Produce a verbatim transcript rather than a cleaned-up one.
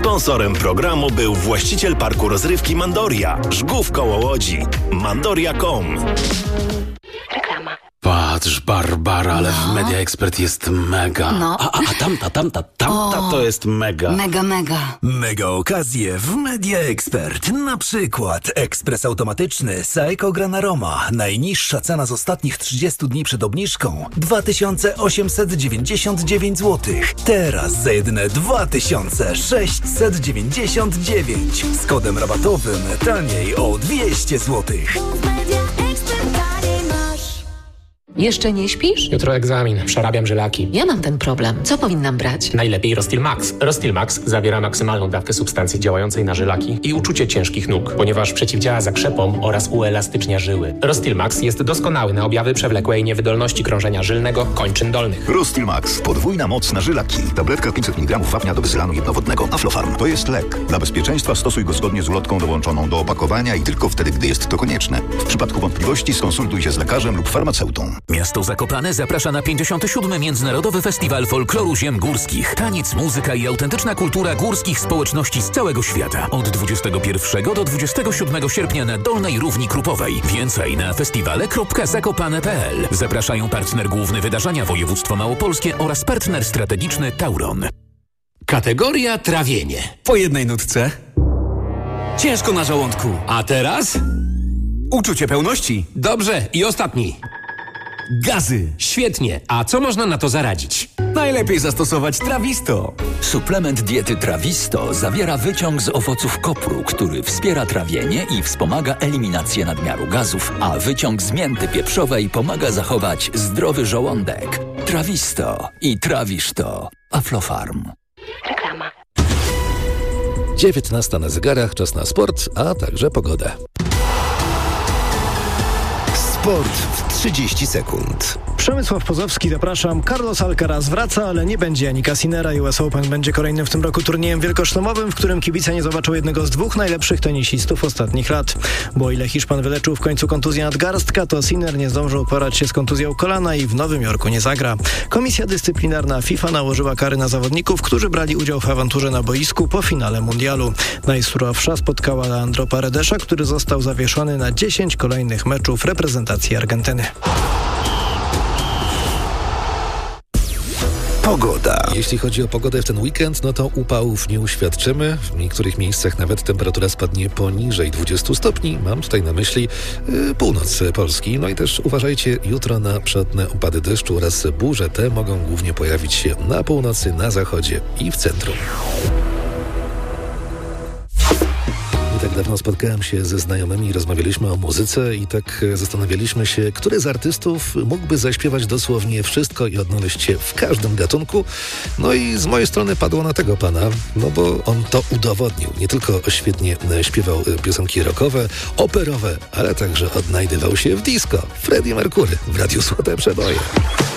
Sponsorem programu był właściciel parku rozrywki Mandoria, Żgów koło Łodzi. Mandoria kropka com. Reklama. Patrz, Barbara, ale w Media Expert jest mega. No. A, a, a tamta, tamta, tamta O, to jest mega. Mega, mega. Mega okazje w Media Expert. Na przykład ekspres automatyczny Saeco Granaroma. Najniższa cena z ostatnich trzydziestu dni przed obniżką dwa tysiące osiemset dziewięćdziesiąt dziewięć złotych. Teraz za jedyne dwa tysiące sześćset dziewięćdziesiąt dziewięć. Z kodem rabatowym taniej o dwieście złotych. Jeszcze nie śpisz? Jutro egzamin, przerabiam żylaki. Ja mam ten problem. Co powinnam brać? Najlepiej Rostil Max. Rostil Max zawiera maksymalną dawkę substancji działającej na żylaki i uczucie ciężkich nóg, ponieważ przeciwdziała zakrzepom oraz uelastycznia żyły. Rostil Max jest doskonały na objawy przewlekłej niewydolności krążenia żylnego kończyn dolnych. Rostil Max. Podwójna moc na żylaki. Tabletka pięćset miligramów wapnia do wysylanu jednowodnego. Aflofarm. To jest lek. Dla bezpieczeństwa stosuj go zgodnie z ulotką dołączoną do opakowania i tylko wtedy, gdy jest to konieczne. W przypadku wątpliwości skonsultuj się z lekarzem lub farmaceutą. Miasto Zakopane zaprasza na pięćdziesiąty siódmy Międzynarodowy Festiwal Folkloru Ziem Górskich. Taniec, muzyka i autentyczna kultura górskich społeczności z całego świata. Od dwudziestego pierwszego do dwudziestego siódmego sierpnia na Dolnej Równi Krupowej. Więcej na festiwale kropka zakopane kropka p l. Zapraszają partner główny wydarzenia województwo małopolskie oraz partner strategiczny Tauron. Kategoria trawienie. Po jednej nutce. Ciężko na żołądku. A teraz? Uczucie pełności. Dobrze, i ostatni. Gazy. Świetnie. A co można na to zaradzić? Najlepiej zastosować Trawisto. Suplement diety Trawisto zawiera wyciąg z owoców kopru, który wspiera trawienie i wspomaga eliminację nadmiaru gazów, a wyciąg z mięty pieprzowej pomaga zachować zdrowy żołądek. Trawisto i trawisz to. Aflofarm. Reklama. dziewiętnasta na zegarach, czas na sport, a także pogodę. Sport w trzydzieści sekund. Przemysław Pozowski, zapraszam. Carlos Alcaraz wraca, ale nie będzie Jannika Sinnera. U S Open będzie kolejnym w tym roku turniejem wielkoszlemowym, w którym kibice nie zobaczą jednego z dwóch najlepszych tenisistów ostatnich lat. Bo o ile Hiszpan wyleczył w końcu kontuzję nadgarstka, to Sinner nie zdążył uporać się z kontuzją kolana i w Nowym Jorku nie zagra. Komisja dyscyplinarna FIFA nałożyła kary na zawodników, którzy brali udział w awanturze na boisku po finale mundialu. Najsurowsza spotkała Leandro Paredesza, który został zawieszony na dziesięć kolejnych meczów reprezentacji Argentyny. Pogoda. Jeśli chodzi o pogodę w ten weekend, no to upałów nie uświadczymy. W niektórych miejscach nawet temperatura spadnie poniżej dwudziestu stopni. Mam tutaj na myśli yy, północ Polski. No i też uważajcie jutro na przelotne opady deszczu oraz burze. Te mogą głównie pojawić się na północy, na zachodzie i w centrum. Tak dawno spotkałem się ze znajomymi, rozmawialiśmy o muzyce i tak zastanawialiśmy się, który z artystów mógłby zaśpiewać dosłownie wszystko i odnaleźć się w każdym gatunku. No i z mojej strony padło na tego pana, no bo on to udowodnił. Nie tylko świetnie śpiewał piosenki rockowe, operowe, ale także odnajdywał się w disco. Freddie Mercury w Radiu Złote Przeboje.